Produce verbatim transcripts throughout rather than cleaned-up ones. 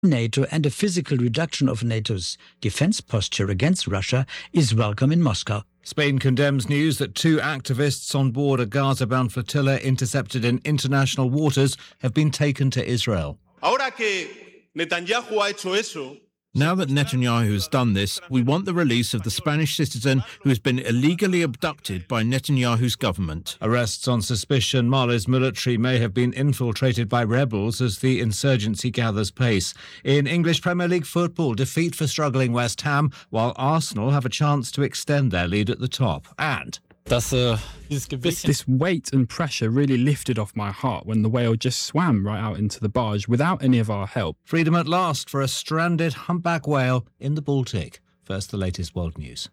NATO and a physical reduction of NATO's defense posture against Russia is welcome in Moscow. Spain condemns news that two activists on board a Gaza-bound flotilla intercepted in international waters have been taken to Israel. Ahora que Netanyahu ha hecho eso, Now that Netanyahu has done this, we want the release of the Spanish citizen who has been illegally abducted by Netanyahu's government. Arrests on suspicion Mali's military may have been infiltrated by rebels as the insurgency gathers pace. In English Premier League football, defeat for struggling West Ham, while Arsenal have a chance to extend their lead at the top. And... This, this weight and pressure really lifted off my heart when the whale just swam right out into the barge without any of our help. Freedom at last for a stranded humpback whale in the Baltic. First, the latest world news.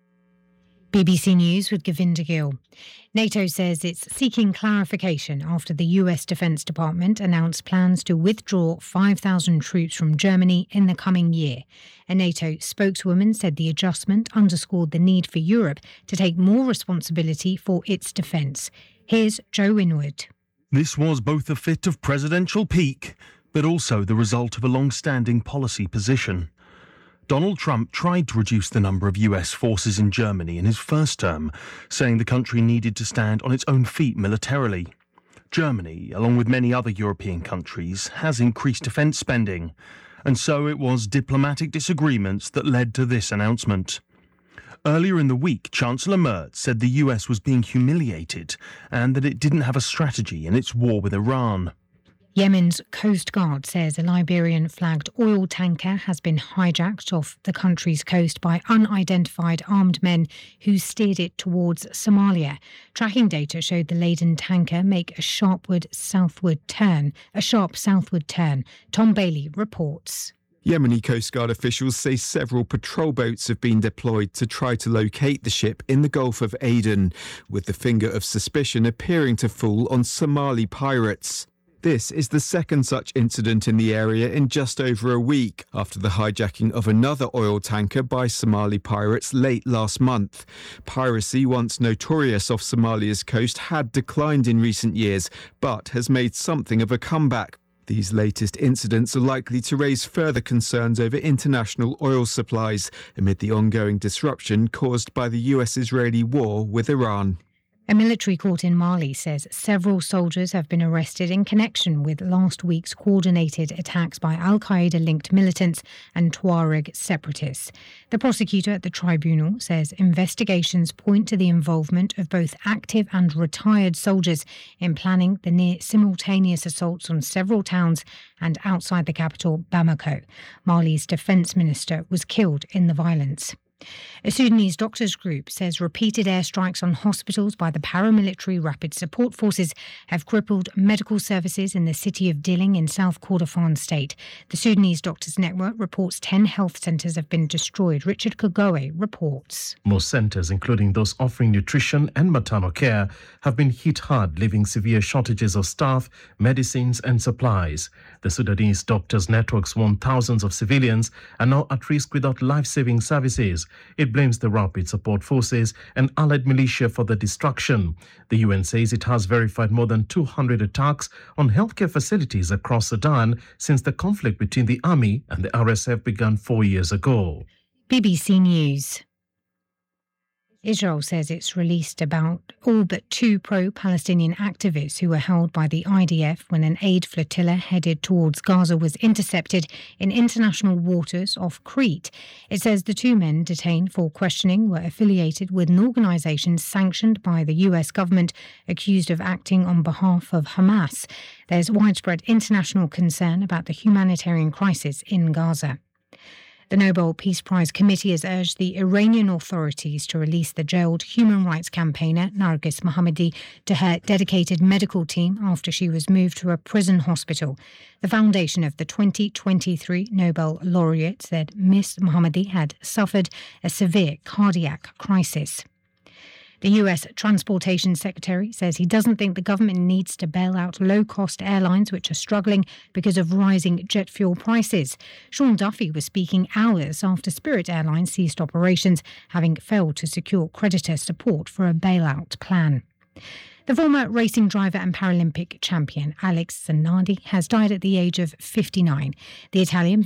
B B C News with Govinda Gill. NATO says it's seeking clarification after the U S Defence Department announced plans to withdraw five thousand troops from Germany in the coming year. A NATO spokeswoman said the adjustment underscored the need for Europe to take more responsibility for its defence. Here's Joe Winwood. This was both a fit of presidential pique, but also the result of a long-standing policy position. Donald Trump tried to reduce the number of U S forces in Germany in his first term, saying the country needed to stand on its own feet militarily. Germany, along with many other European countries, has increased defence spending, and so it was diplomatic disagreements that led to this announcement. Earlier in the week, Chancellor Merz said the U S was being humiliated and that it didn't have a strategy in its war with Iran. Yemen's Coast Guard says a Liberian-flagged oil tanker has been hijacked off the country's coast by unidentified armed men who steered it towards Somalia. Tracking data showed the laden tanker make a sharpward southward turn, a sharp southward turn. Tom Bailey reports. Yemeni Coast Guard officials say several patrol boats have been deployed to try to locate the ship in the Gulf of Aden, with the finger of suspicion appearing to fall on Somali pirates. This is the second such incident in the area in just over a week after the hijacking of another oil tanker by Somali pirates late last month. Piracy, once notorious off Somalia's coast, had declined in recent years, but has made something of a comeback. These latest incidents are likely to raise further concerns over international oil supplies amid the ongoing disruption caused by the U S-Israeli war with Iran. A military court in Mali says several soldiers have been arrested in connection with last week's coordinated attacks by al-Qaeda-linked militants and Tuareg separatists. The prosecutor at the tribunal says investigations point to the involvement of both active and retired soldiers in planning the near-simultaneous assaults on several towns and outside the capital, Bamako. Mali's defence minister was killed in the violence. A Sudanese doctors group says repeated airstrikes on hospitals by the paramilitary Rapid Support Forces have crippled medical services in the city of Dilling in South Kordofan state. The Sudanese Doctors Network reports ten health centres have been destroyed. Richard Kagoe reports. Most centres, including those offering nutrition and maternal care, have been hit hard, leaving severe shortages of staff, medicines and supplies. The Sudanese Doctors Network's warned thousands of civilians are now at risk without life-saving services. It blames the Rapid Support Forces and allied militia for the destruction. The U N says it has verified more than two hundred attacks on healthcare facilities across Sudan since the conflict between the army and the R S F began four years ago. B B C News. Israel says it's released about all but two pro-Palestinian activists who were held by the I D F when an aid flotilla headed towards Gaza was intercepted in international waters off Crete. It says the two men detained for questioning were affiliated with an organisation sanctioned by the U S government accused of acting on behalf of Hamas. There's widespread international concern about the humanitarian crisis in Gaza. The Nobel Peace Prize Committee has urged the Iranian authorities to release the jailed human rights campaigner Narges Mohammadi to her dedicated medical team after she was moved to a prison hospital. The foundation of the twenty twenty-three Nobel laureate said Miss Mohammadi had suffered a severe cardiac crisis. The U S Transportation Secretary says he doesn't think the government needs to bail out low-cost airlines which are struggling because of rising jet fuel prices. Sean Duffy was speaking hours after Spirit Airlines ceased operations, having failed to secure creditor support for a bailout plan. The former racing driver and Paralympic champion Alex Zanardi has died at the age of fifty-nine. The Italian